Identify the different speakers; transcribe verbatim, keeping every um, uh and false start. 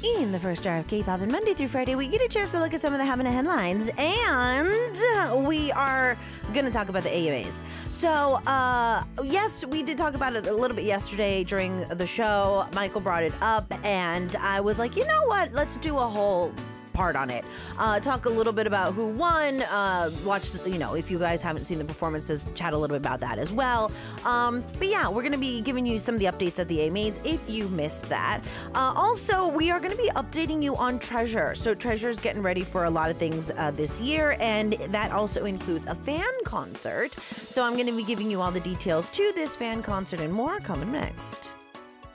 Speaker 1: In the first hour of K-pop, and Monday through Friday, we get a chance to look at some of the happening headlines, and we are going to talk about the A M As. So, uh, yes, we did talk about it a little bit yesterday during the show. Michael brought it up, and I was like, you know what? Let's do a whole part on it. Uh, talk a little bit about who won. Uh, watch, the, you know, if you guys haven't seen the performances, chat a little bit about that as well. Um, but yeah, we're going to be giving you some of the updates of the A M As if you missed that. Uh, also, we are going to be updating you on Treasure. So Treasure's getting ready for a lot of things uh, this year, and that also includes a fan concert. So I'm going to be giving you all the details to this fan concert and more coming next.